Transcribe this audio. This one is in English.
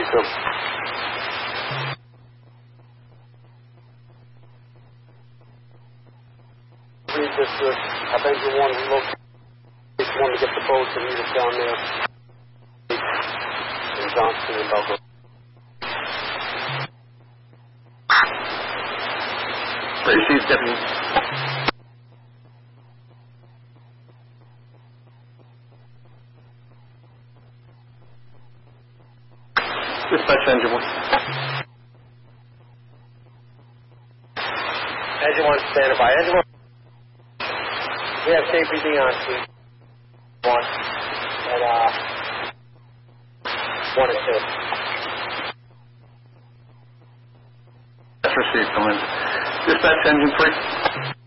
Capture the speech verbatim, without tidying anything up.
two. Read this, uh, have engine one look. Each one to get the boats and meet us down there. In Johnston and Belgrade. Received, Deputy. Dispatch engine one. Engine one, standing by. Engine one. We have K P D on scene. One. And, uh, one and two. That's received, come in. Dispatch engine three.